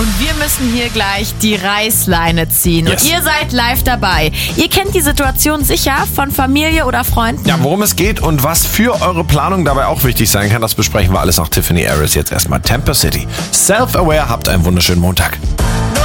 Und wir müssen hier gleich die Reißleine ziehen. Yes. Und ihr seid live dabei. Ihr kennt die Situation sicher von Familie oder Freunden. Ja, worum es geht und was für eure Planung dabei auch wichtig sein kann, das besprechen wir alles nach Tiffany Harris. Jetzt erstmal Temper City. Self-aware, habt einen wunderschönen Montag.